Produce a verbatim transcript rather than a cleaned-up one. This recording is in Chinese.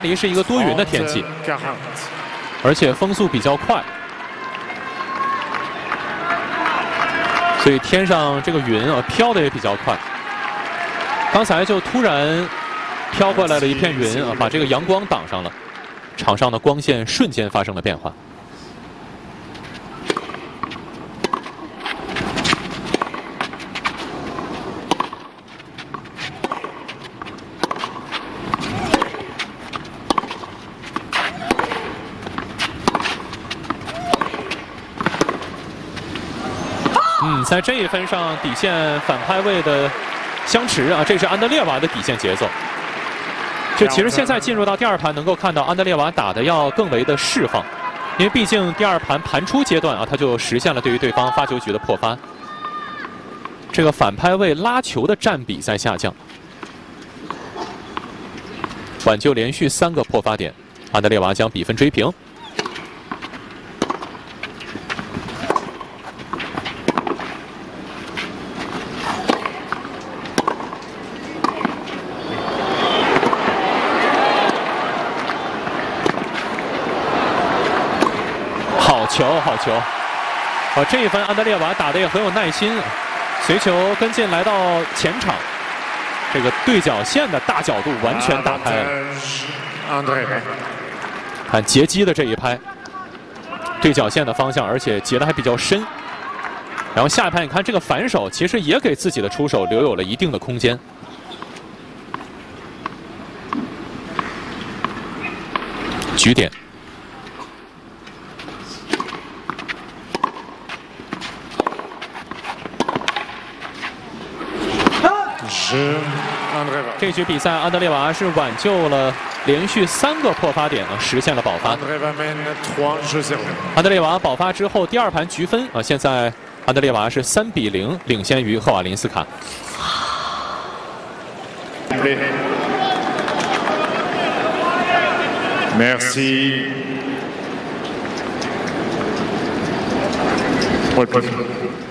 离是一个多云的天气，而且风速比较快，所以天上这个云啊飘的也比较快。刚才就突然飘过来了一片云啊，把这个阳光挡上了，场上的光线瞬间发生了变化。 嗯，在这一分上，底线反拍位的相持啊，这是安德烈娃的底线节奏。就其实现在进入到第二盘，能够看到安德烈娃打的要更为的释放，因为毕竟第二盘盘出阶段啊，他就实现了对于对方发球局的破发。这个反拍位拉球的占比在下降，挽救连续三个破发点，安德烈娃将比分追平。 好球，好球！啊，这一分安德烈娃打得也很有耐心，随球跟进来到前场，这个对角线的大角度完全打开了。看截击的这一拍，对角线的方向，而且截得还比较深。然后下一拍，你看这个反手，其实也给自己的出手留有了一定的空间。局点。 这局比赛，安德烈娃是挽救了连续三个破发点啊，实现了保发。安德烈娃保发之后，第二盘局分啊，现在安德烈娃是三比零领先于赫瓦林斯卡。 Merci.